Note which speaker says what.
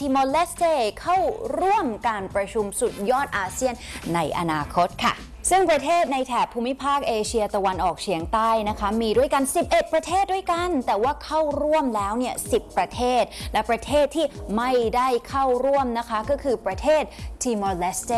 Speaker 1: ทิมอร์เลสเตเข้าร่วมการประชุมสุดยอดอาเซียนในอนาคตค่ะซึ่งประเทศในแถบภูมิภาคเอเชียตะวันออกเฉียงใต้นะคะมีด้วยกัน11ประเทศด้วยกันแต่ว่าเข้าร่วมแล้วเนี่ย10ประเทศและประเทศที่ไม่ได้เข้าร่วมนะคะก็คือประเทศทิมอร์เลสเต